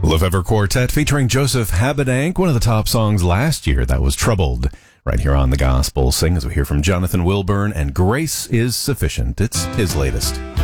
Lefevre Quartet featuring Joseph Habedank, one of the top songs last year. That was Troubled, right here on The Gospel Sing, as we hear from Jonathan Wilburn, and Grace is Sufficient. It's his latest.